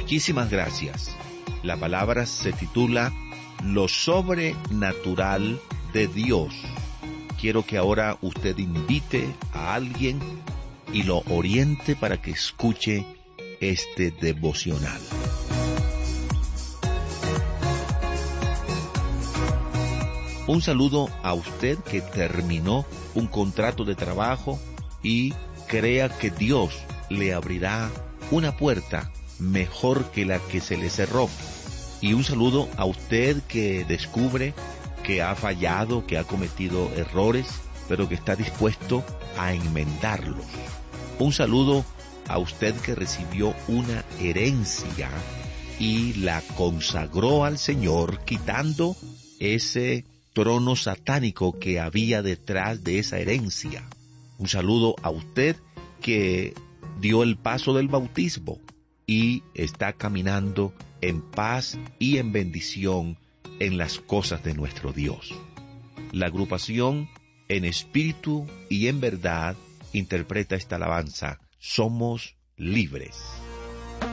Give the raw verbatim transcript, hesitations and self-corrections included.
Muchísimas gracias. La palabra se titula Lo sobrenatural de Dios. Quiero que ahora usted invite a alguien y lo oriente para que escuche este devocional. Un saludo a usted que terminó un contrato de trabajo y crea que Dios le abrirá una puerta mejor que la que se le cerró. Y un saludo a usted que descubre que ha fallado, que ha cometido errores, pero que está dispuesto a enmendarlos. Un saludo a usted que recibió una herencia y la consagró al Señor, quitando ese trono satánico que había detrás de esa herencia. Un saludo a usted que dio el paso del bautismo y está caminando en paz y en bendición en las cosas de nuestro Dios. La agrupación En Espíritu y en Verdad interpreta esta alabanza: Somos libres.